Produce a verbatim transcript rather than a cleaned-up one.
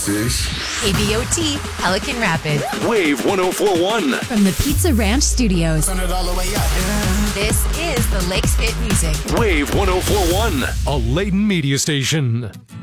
This is K B O T, Pelican Rapid. Wave one oh four one. From the Pizza Ranch Studios. Turn it all the way up. This is the Lakes Hit Music. Wave one oh four one. A Layton media station.